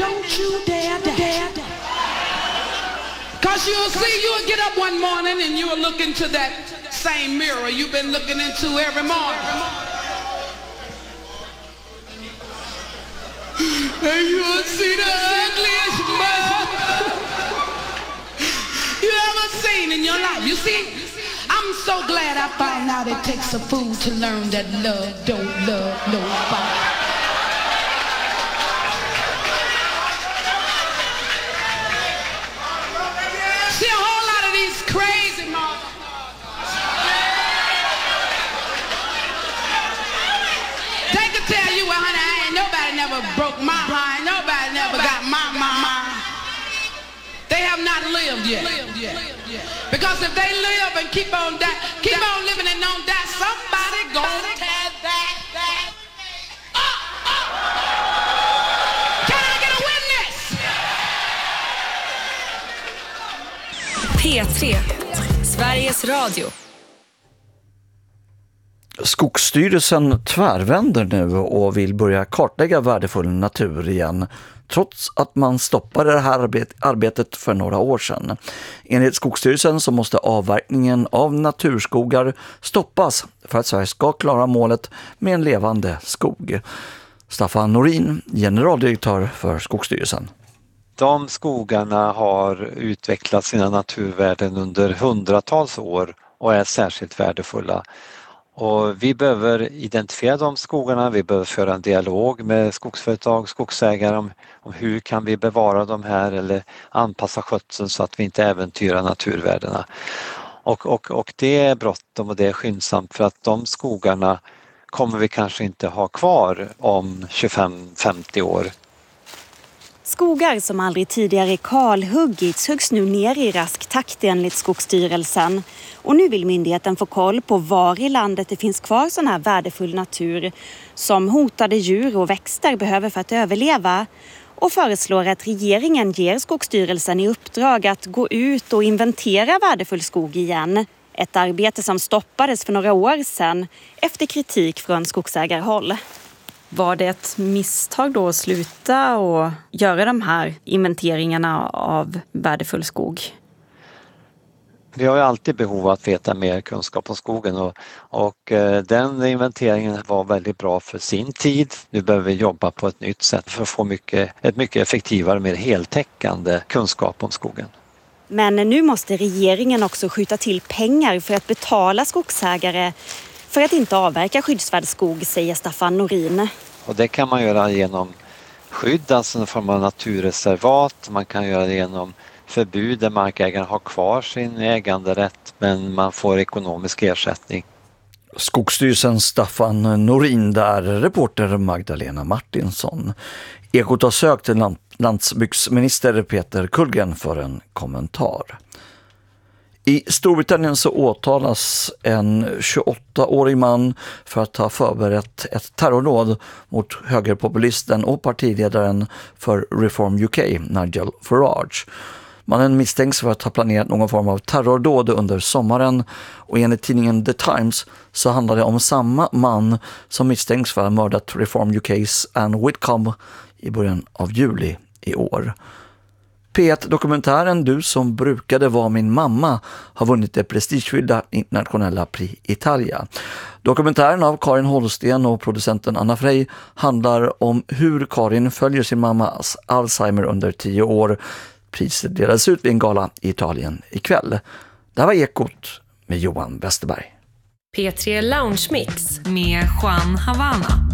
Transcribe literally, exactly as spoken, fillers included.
don't you dare, dare, dare. Cause you'll see, you'll get up one morning and you'll look into that same mirror you've been looking into every morning. And you'll see the ugliest man you ever seen in your life. You see, I'm so glad I found out it takes a fool to learn that love don't love nobody. See a whole lot of these crazy motherfuckers. They could tell you, well, honey, I ain't nobody never broke my heart. Nobody never got my mind. They have not lived yet. Because if they live and keep on that, keep on living and on that, somebody gonna tear that, that up, up. Can I get a witness? P tre, Sveriges Radio. Skogsstyrelsen tvärvänder nu och vill börja kartlägga värdefull natur igen, trots att man stoppade det här arbetet för några år sedan. Enligt Skogsstyrelsen så måste avverkningen av naturskogar stoppas för att Sverige ska klara målet med en levande skog. Staffan Norin, generaldirektör för Skogsstyrelsen. De skogarna har utvecklat sina naturvärden under hundratals år och är särskilt värdefulla. Och vi behöver identifiera de skogarna, vi behöver föra en dialog med skogsföretag, skogsägare om, om hur kan vi bevara de här eller anpassa skötseln så att vi inte äventyrar naturvärdena. Och, och, och det är bråttom och det är skyndsamt för att de skogarna kommer vi kanske inte ha kvar om tjugofem till femtio år. Skogar som aldrig tidigare kalhuggits huggs nu ner i rask takt enligt Skogsstyrelsen. Och nu vill myndigheten få koll på var i landet det finns kvar sån här värdefull natur som hotade djur och växter behöver för att överleva. Och föreslår att regeringen ger Skogsstyrelsen i uppdrag att gå ut och inventera värdefull skog igen. Ett arbete som stoppades för några år sedan efter kritik från skogsägarhåll. Var det ett misstag då att sluta och göra de här inventeringarna av värdefull skog? Vi har ju alltid behov av att veta mer kunskap om skogen och, och eh, den inventeringen var väldigt bra för sin tid. Nu behöver vi jobba på ett nytt sätt för att få mycket, ett mycket effektivare, mer heltäckande kunskap om skogen. Men nu måste regeringen också skjuta till pengar för att betala skogsägare för att inte avverka skyddsvärd skog, säger Staffan Norin. Och det kan man göra genom skydd, alltså en form av naturreservat. Man kan göra det genom förbud där markägaren har kvar sin äganderätt men man får ekonomisk ersättning. Skogsstyrelsens Staffan Norin där, reporter Magdalena Martinsson. Ekot har sökt till landsbygdsminister Peter Kullgren för en kommentar. I Storbritannien så åtalas en tjugoåttaårig man för att ha förberett ett terrordåd mot högerpopulisten och partiledaren för Reform U K, Nigel Farage. Mannen misstänks för att ha planerat någon form av terrordåd under sommaren och enligt tidningen The Times så handlar det om samma man som misstänks för att ha mördat Reform U K:s Anne Whitcomb i början av juli i år. P ett-dokumentären Du som brukade vara min mamma har vunnit det prestigefyllda internationella Prix Italia. Dokumentären av Karin Holsten och producenten Anna Frey handlar om hur Karin följer sin mammas Alzheimer under tio år. Priset delades ut vid en gala i Italien ikväll. Det här var Ekot med Johan Westerberg. P tre Lounge Mix med Juan Havana.